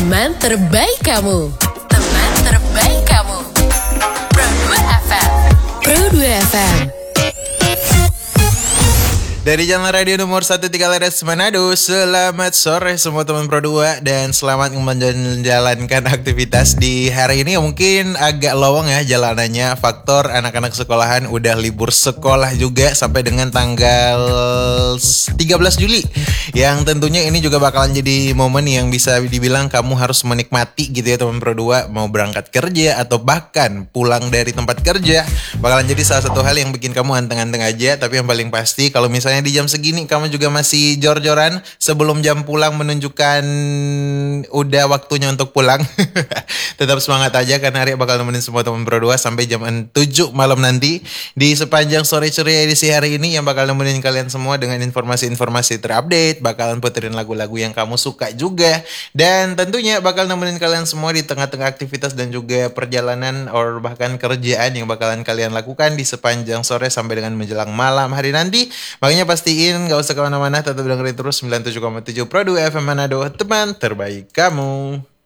Teman terbaik kamu. Teman terbaik kamu. Pro 2 FM. Pro 2 FM. Dari Jalan Radio nomor 13 Laras Manado. Selamat sore semua teman Pro 2 dan selamat menjalankan aktivitas di hari ini. Mungkin agak lowong ya jalanannya, faktor anak-anak sekolahan udah libur sekolah juga sampai dengan tanggal 13 Juli. Yang tentunya ini juga bakalan jadi momen yang bisa dibilang kamu harus menikmati gitu ya teman Pro 2. Mau berangkat kerja atau bahkan pulang dari tempat kerja, bakalan jadi salah satu hal yang bikin kamu anteng-anteng aja. Tapi yang paling pasti kalau misalnya di jam segini kamu juga masih jor-joran sebelum jam pulang menunjukkan udah waktunya untuk pulang. Tetap semangat aja karena Arya bakal nemenin semua teman Pro 2 sampai jam 7 malam nanti di sepanjang sore ceria edisi hari ini yang bakal nemenin kalian semua dengan informasi-informasi terupdate, bakalan puterin lagu-lagu yang kamu suka juga, dan tentunya bakal nemenin kalian semua di tengah-tengah aktivitas dan juga perjalanan or bahkan kerjaan yang bakalan kalian lakukan di sepanjang sore sampai dengan menjelang malam hari nanti. Makanya pastiin gak usah kemana-mana, tetap dengerin terus 97,7 Pro 2 FM Manado, teman terbaik kamu.